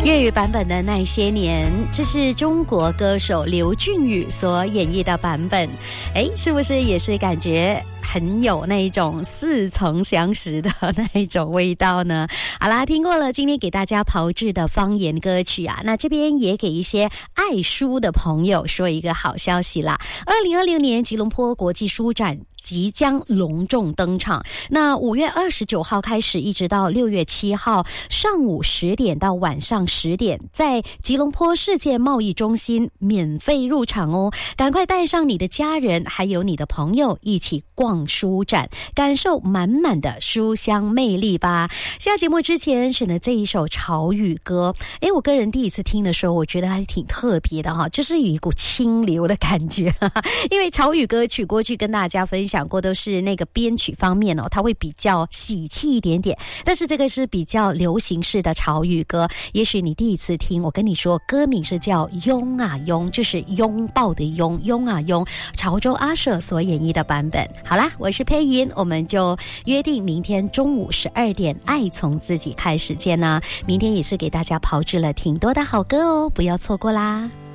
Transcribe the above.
粤语版本的那些年，这是中国歌手刘俊宇所演绎的版本。是不是也是感觉很有那一种似曾相识的那一种味道呢？好啦，听过了今天给大家炮制的方言歌曲啊，那这边也给一些爱书的朋友说一个好消息啦。2020年吉隆坡国际书展即将隆重登场，那5月29号开始，一直到6月7号上午10点到晚上10点，在吉隆坡世界贸易中心免费入场哦！赶快带上你的家人还有你的朋友一起逛书展，感受满满的书香魅力吧。下节目之前选的这一首潮语歌，我个人第一次听的时候，我觉得还挺特别的哈，就是有一股清流的感觉。因为潮语歌曲过去跟大家分享过都是那个编曲方面哦，它会比较喜气一点点，但是这个是比较流行式的潮语歌，也许你第一次听，我跟你说歌名是叫拥啊拥，就是拥抱的拥，拥啊拥，潮州阿舍所演绎的版本。好啦，我是佩音，我们就约定明天中午12点爱从自己开始见啦。明天也是给大家炮制了挺多的好歌哦，不要错过啦。